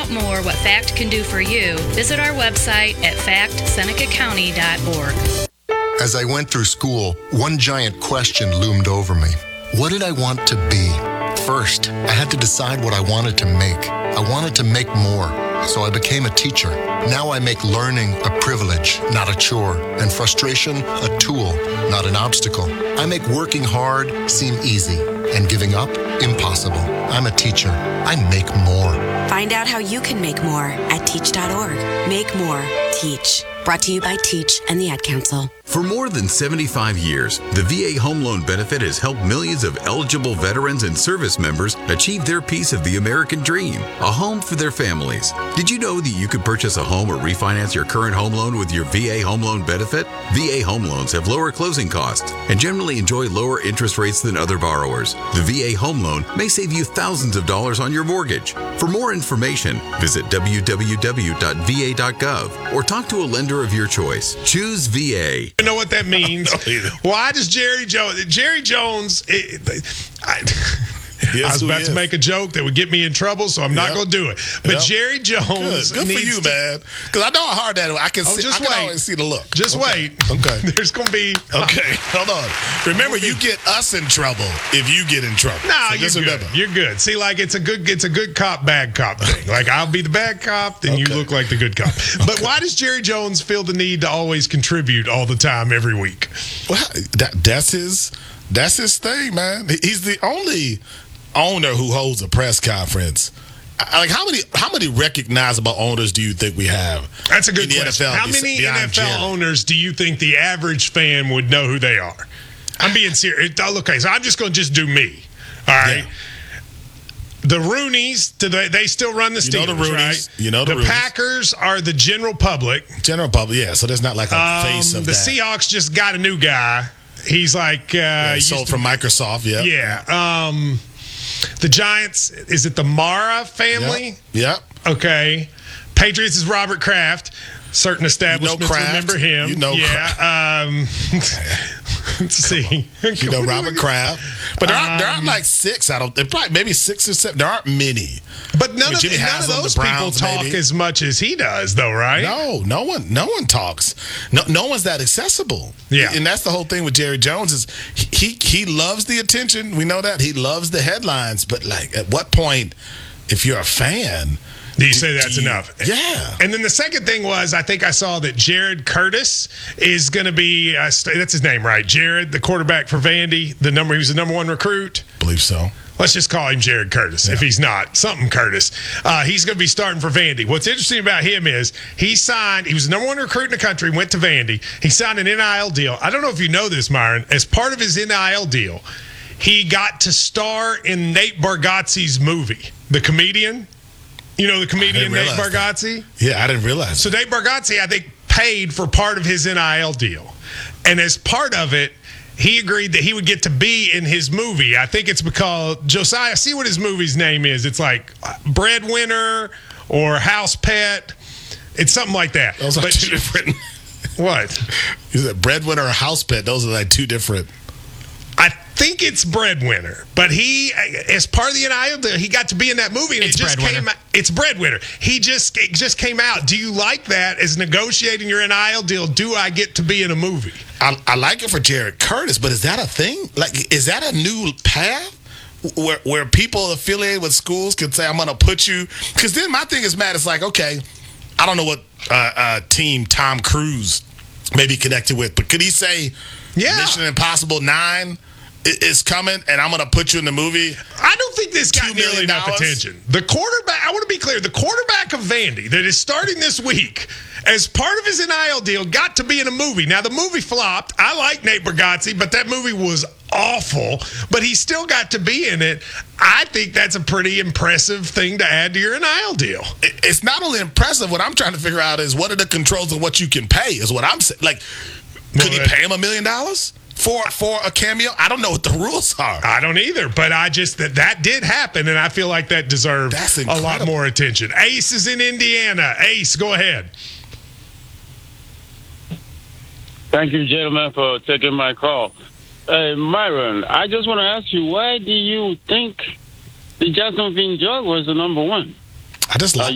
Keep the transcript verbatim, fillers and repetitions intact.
out more what FACT can do for you, visit our website at fact seneca county dot org. As I went through school, one giant question loomed over me. What did I want to be? First, I had to decide what I wanted to make. I wanted to make more, so I became a teacher. Now I make learning a privilege, not a chore, and frustration a tool, not an obstacle. I make working hard seem easy, and giving up impossible. I'm a teacher. I make more. Find out how you can make more at teach dot org. Make more. Teach. Brought to you by Teach and the Ad Council. For more than seventy-five years, the V A Home Loan Benefit has helped millions of eligible veterans and service members achieve their piece of the American dream, a home for their families. Did you know that you could purchase a home or refinance your current home loan with your V A Home Loan Benefit? V A home loans have lower closing costs and generally enjoy lower interest rates than other borrowers. The V A Home Loan may save you thousands of dollars on your mortgage. For more information, visit w w w dot v a dot gov or talk to a lender of your choice. Choose V A. You know what that means? Why does Jerry Jones? Jerry Jones. It, I, Yes, I was about to make a joke that would get me in trouble, so I'm not yep. going to do it. But yep. Jerry Jones, good, good for you, to, man. Because I know how hard that is. I can oh, see. Just I can wait. always see the look. Just okay. wait. Okay. There's going to be. Okay. Hold on. Remember, you get us in trouble if you get in trouble. No, so you're just good. remember. You're good. See, like it's a good, it's a good cop, bad cop thing. Like I'll be the bad cop, then okay. you look like the good cop. But why does Jerry Jones feel the need to always contribute all the time, every week? Well, that, that's his. That's his thing, man. He's the only owner who holds a press conference. Like how many how many recognizable owners do you think we have? That's a good in the question. N F L How many N F L Jerry? owners do you think the average fan would know who they are? I'm being serious. Okay, so I'm just going to just do me. All right. Yeah. The Rooneys, do they, they still run the Steelers, you know the Rooneys, right? You know the, the Rooneys. Packers are the general public. General public, yeah. So there's not like a um, face of the that. The Seahawks just got a new guy. He's like uh, yeah, sold to, from Microsoft, yeah. Yeah. Um, the Giants, is it the Mara family? Yep. yep. Okay. Patriots is Robert Kraft. Certain establishments you know Kraft. remember him. You know yeah. Um, let's see. You know Robert Kraft. But there aren't, um, there aren't like six. I don't. There probably maybe six or seven. There aren't many. But none of, none of those Browns, people talk maybe. as much as he does, though, right? No, no one, no one talks. No, no one's that accessible. Yeah, and that's the whole thing with Jerry Jones is he he loves the attention. We know that he loves the headlines. But like, at what point, if you're a fan? Do you say that's you, enough? Yeah. And then the second thing was, I think I saw that Jared Curtis is going to be, uh, that's his name, right? Jared, the quarterback for Vandy, the number, he was the number one recruit. Believe so. Let's just call him Jared Curtis yeah. if he's not. Something Curtis. Uh, he's going to be starting for Vandy. What's interesting about him is he signed, he was the number one recruit in the country, went to Vandy. He signed an N I L deal. I don't know if you know this, Myron. As part of his N I L deal, he got to star in Nate Bargatze's movie, The Comedian. You know the comedian Nate Bargatze? That. Yeah, I didn't realize. So Nate Bargatze, I think, paid for part of his N I L deal. And as part of it, he agreed that he would get to be in his movie. I think it's because, Josiah, see what his movie's name is. It's like Breadwinner or House Pet. It's something like that. Those are but two different. What? Is it Breadwinner or House Pet? Those are like two different. I think it's Breadwinner, but he, as part of the N I L deal, he got to be in that movie, and it's it just Breadwinner. came out. It's Breadwinner. He just it just came out. Do you like that as negotiating your N I L deal? Do I get to be in a movie? I, I like it for Jared Curtis, but is that a thing? Like, is that a new path where where people affiliated with schools can say, "I'm going to put you"? Because then my thing is, Matt, it's like, okay, I don't know what uh, uh, team Tom Cruise may be connected with, but could he say, yeah. Mission Impossible nine is coming, and I'm going to put you in the movie? I don't think this got nearly enough attention. The quarterback, I want to be clear, the quarterback of Vandy that is starting this week, as part of his N I L deal, got to be in a movie. Now, the movie flopped. I like Nate Bargatze, but that movie was awful, but he still got to be in it. I think that's a pretty impressive thing to add to your N I L deal. It's not only impressive. What I'm trying to figure out is what are the controls of what you can pay is what I'm saying. Like, could he pay him a million dollars? For for a cameo? I don't know what the rules are. I don't either, but I just, that that did happen, and I feel like that deserved a lot more attention. Ace is in Indiana. Ace, go ahead. Thank you, gentlemen, for taking my call. Uh, Myron, I just want to ask you, why do you think the Jacksonville Jaguars are number one? I just like